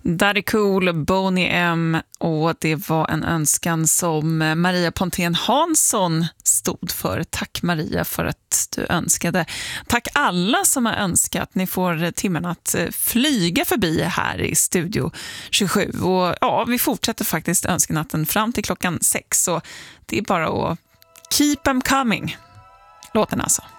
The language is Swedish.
Daddy Cool, Boney M, och det var en önskan som Maria Pontén Hansson stod för. Tack Maria för att du önskade. Tack alla som har önskat. Ni får timmen att flyga förbi här i Studio 27. Och ja, vi fortsätter faktiskt önskenatten fram till klockan 6. Så det är bara att keep them coming. Låten alltså.